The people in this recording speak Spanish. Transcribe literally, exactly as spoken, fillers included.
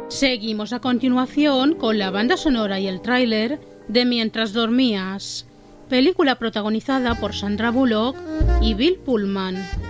Seguimos a continuación con la banda sonora y el tráiler de Mientras dormías, película protagonizada por Sandra Bullock y Bill Pullman.